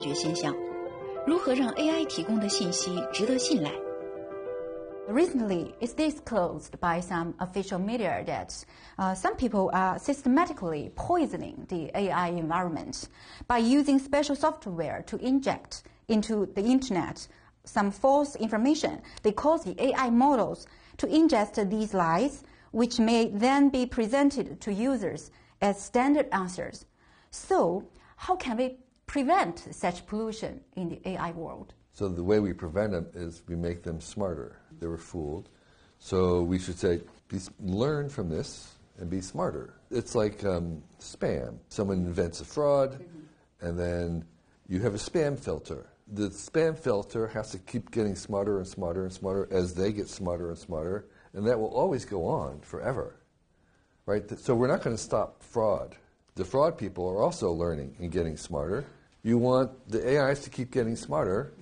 觉现象，如何让 AI 提供的信息值得信赖？ Recently, it's disclosed by some official media that some people are systematically poisoning the AI environment by using special software to inject into the internet some false information. They cause the AI models to ingest these lies, which may then be presented to users as standard answers. So, how can we prevent such pollution in the AI world? So the way we prevent them is we make them smarter. They were fooled. So we should say, learn from this and be smarter. It's like spam. Someone invents a fraud, and then you have a spam filter. The spam filter has to keep getting smarter and smarter and smarter as they get smarter and smarter, and that will always go on forever, right? So we're not going to stop fraud. The fraud people are also learning and getting smarter. You want the AIs to keep getting smarter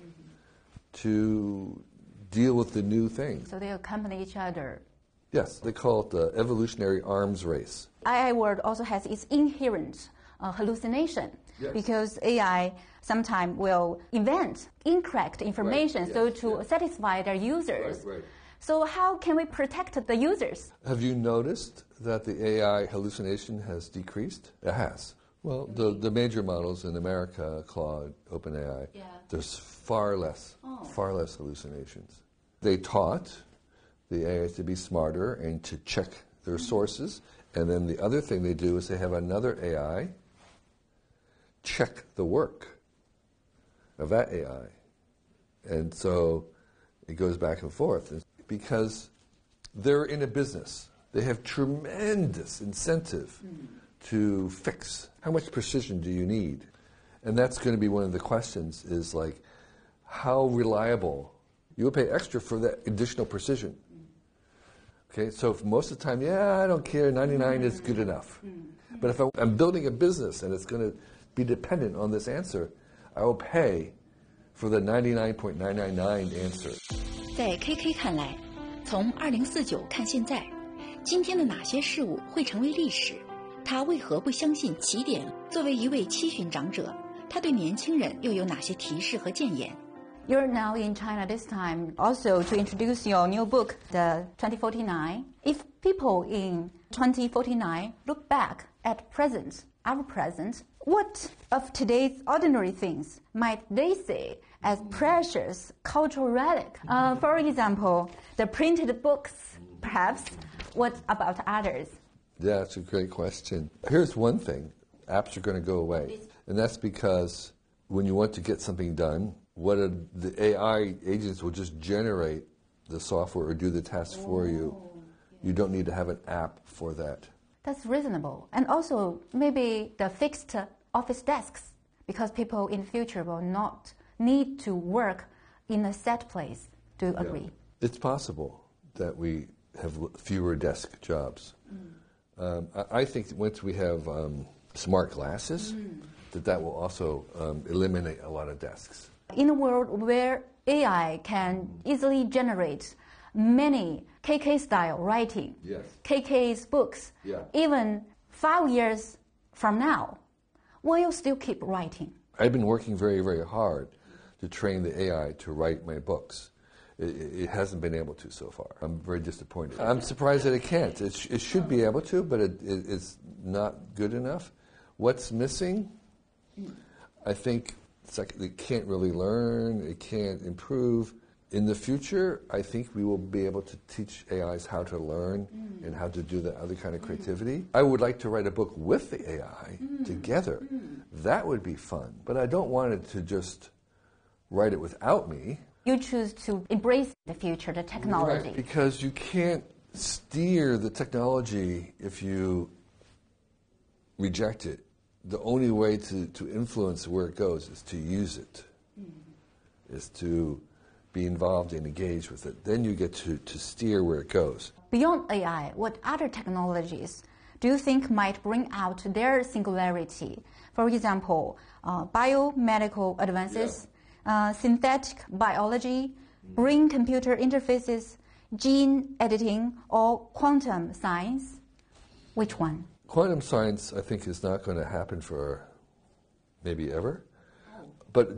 to deal with the new things. So they accompany each other. Yes, they call it the evolutionary arms race. AI world also has its inherent hallucination. Yes. Because AI sometimes will invent incorrect information to satisfy their users. Right. So how can we protect the users? Have you noticed that the AI hallucination has decreased? It has. Well, the major models in America, Claude, OpenAI, there's far less hallucinations. They taught the AI to be smarter and to check their sources, and then the other thing they do is they have another AI check the work of that AI. And so it goes back and forth because they're in a business. They have tremendous incentive to fix. How much precision do you need? And that's going to be one of the questions is like, how reliable? You'll pay extra for that additional precision. Okay, so if most of the time, I don't care, 99 is good enough. But if I'm building a business and it's going to be dependent on this answer, I will pay for the 99.999 answer. 在 KK 看来，从2049看现在，今天的哪些事物会成为历史？他为何不相信起点？作为一位期寻长者，他对年轻人又有哪些提示和谏言？ You're now in China this time also to introduce your new book, The 2049. If people in 2049 look back at our present, what of today's ordinary things might they see as precious cultural relic? For example, the printed books, perhaps. What about others? Yeah, that's a great question. Here's one thing. Apps are going to go away. And that's because when you want to get something done, the AI agents will just generate the software or do the task for you. You don't need to have an app for that. That's reasonable. And also maybe the fixed office desks, because people in the future will not need to work in a set place. Do you agree? It's possible that we have fewer desk jobs. I think once we have smart glasses, that will also eliminate a lot of desks. In a world where AI can easily generate many KK-style writing, KK's books, even 5 years from now, will you still keep writing? I've been working very, very hard to train the AI to write my books. It hasn't been able to so far. I'm very disappointed. I'm surprised that it can't. It should be able to, but it's not good enough. What's missing? I think it's like it can't really learn, it can't improve. In the future, I think we will be able to teach AIs how to learn and how to do that other kind of creativity. I would like to write a book with the AI together. That would be fun. But I don't want it to just write it without me. You choose to embrace the future, the technology. Right, because you can't steer the technology if you reject it. The only way to influence where it goes is to use it, is to be involved and engaged with it. Then you get to steer where it goes. Beyond AI, what other technologies do you think might bring out their singularity? For example, biomedical advances, synthetic biology, brain-computer interfaces, gene editing, or quantum science? Which one? Quantum science, I think, is not going to happen for maybe ever. But